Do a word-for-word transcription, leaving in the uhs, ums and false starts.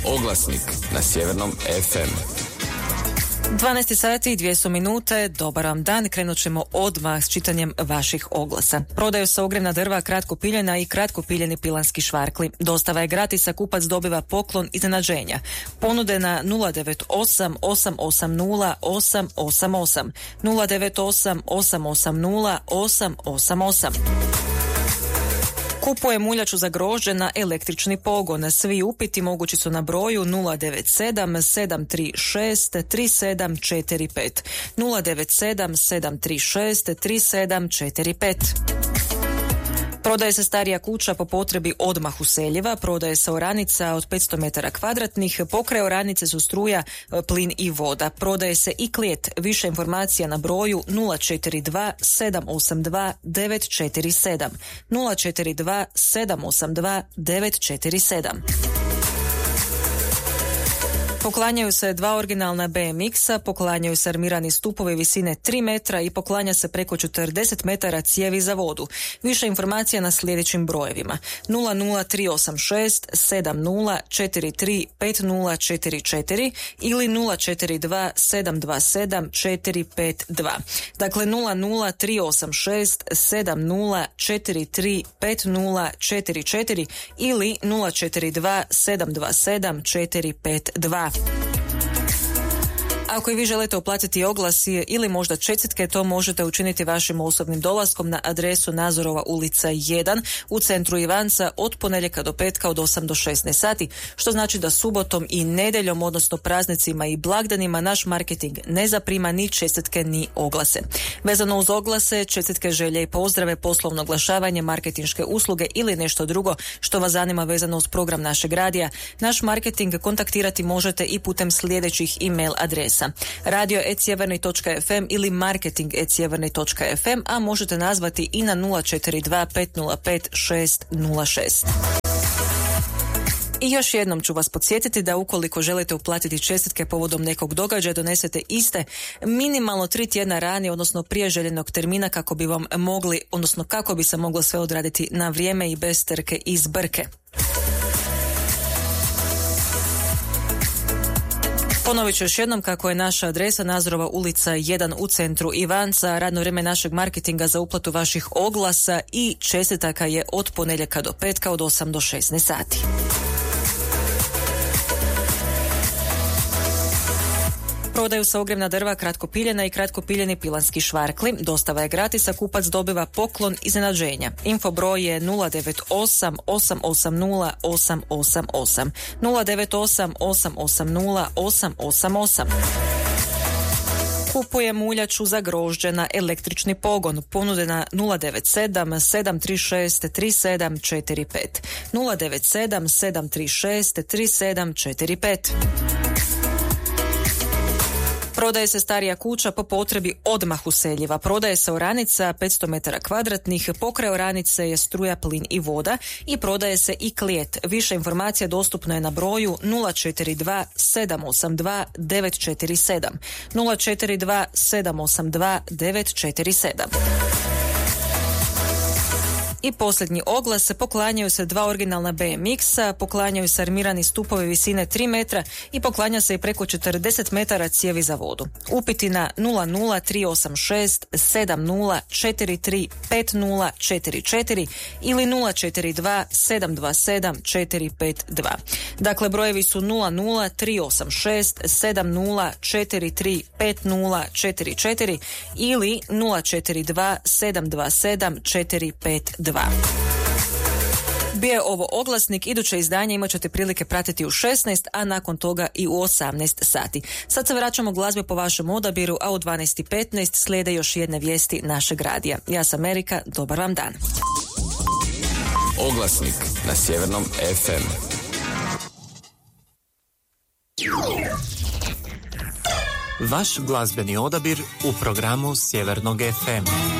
Oglasnik na Sjevernom ef em. dvanaest sati i dvjesto minute, dobar vam dan, krenut ćemo odmah s čitanjem vaših oglasa. Prodaju se ogrjevna drva, kratko piljena i kratko piljeni pilanski švarkli. Dostava je gratis, a kupac dobiva poklon iznenađenja. Ponude na nula devet osam osam osam nula osam osam osam, nula devet osam osam osam nula osam osam osam. Kupuje muljaču za grožđe na električni pogon. Svi upiti mogući su na broju nula devet sedam sedam tri šest tri sedam četiri pet, nula devet sedam sedam tri šest tri sedam četiri pet. Prodaje se starija kuća po potrebi odmah useljiva, prodaje se oranica od petsto metara kvadratnih, pokraj oranice su struja, plin i voda. Prodaje se i klijet, više informacija na broju nula četiri dva sedam osam dva devet četiri sedam, nula četiri dva sedam osam dva devet četiri sedam. Poklanjaju se dva originalna be em iksa, poklanjaju se armirani stupovi visine tri metra i poklanja se preko četrdeset metara cijevi za vodu. Više informacija na sljedećim brojevima nula nula tri osam šest sedam nula četiri tri pet nula četiri četiri ili nula četiri dva sedam dva sedam četiri pet dva. Dakle nula nula tri osam šest sedam nula četiri tri pet nula četiri četiri ili nula četiri dva sedam dva sedam četiri pet dva. Ako i vi želite uplatiti oglas ili možda čestitke, to možete učiniti vašim osobnim dolaskom na adresu Nazorova ulica jedan u centru Ivanca od ponedjeljka do petka od osam do šesnaest sati, što znači da subotom i nedjeljom, odnosno praznicima i blagdanima, naš marketing ne zaprima ni čestitke ni oglase. Vezano uz oglase, čestitke, želje i pozdrave, poslovno oglašavanje, marketinške usluge ili nešto drugo što vas zanima vezano uz program našeg radija, naš marketing kontaktirati možete i putem sljedećih e-mail adresa: radio et sjeverni točka ef em ili marketing et sjeverni točka ef em, a možete nazvati i na nula četiri dva pet nula pet šest nula šest. I još jednom ću vas podsjetiti da ukoliko želite uplatiti čestitke povodom nekog događaja, donesete iste minimalno tri tjedna ranije, odnosno prije željenog termina, kako bi vam mogli, odnosno kako bi se moglo sve odraditi na vrijeme i bez trke i zbrke. Ponovit ću još jednom kako je naša adresa Nazorova ulica jedan u centru Ivanca. Radno vrijeme našeg marketinga za uplatu vaših oglasa i čestitaka je od ponedjeljka do petka od osam do šesnaest sati. Prodaju se ogrjevna drva, kratko piljena i kratko piljeni pilanski švarkli. Dostava je gratis, a kupac dobiva poklon iznenađenja. Info broj je nula devet osam osam osam nula osam osam osam, nula devet osam osam osam nula osam osam osam. Kupuje muljaču za grožđe na električni pogon. Ponude na nula devet sedam sedam tri šest tri sedam četiri pet, nula devet sedam sedam tri šest tri sedam četiri pet. Prodaje se starija kuća po potrebi odmah useljiva. Prodaje se oranica petsto metara kvadratnih, pokraj oranice je struja, plin i voda i prodaje se i klijet. Više informacija dostupno je na broju nula četiri dva sedam osam dva devet četiri sedam, nula četiri dva sedam osam dva devet četiri sedam. I posljednji oglas, poklanjaju se dva originalna be em iksa, poklanjaju se armirani stupovi visine tri metra i poklanja se i preko četrdeset metara cijevi za vodu. Upiti na nula nula tri osam šest sedam nula četiri tri pet nula četiri četiri ili nula četiri dva sedam dva sedam četiri pet dva. Dakle, brojevi su nula nula tri osam šest sedam nula četiri tri pet nula četiri četiri ili nula četiri dva sedam dva sedam četiri pet dva. Bio je ovo oglasnik, iduće izdanje imat ćete prilike pratiti u šesnaest, a nakon toga i u osamnaest sati. Sad se vraćamo glazbe po vašem odabiru, a u dvanaest i petnaest slijede još jedne vijesti našeg radija. Ja sam Erika, dobar vam dan. Oglasnik na Sjevernom ef em. Vaš glazbeni odabir u programu Sjevernog ef em.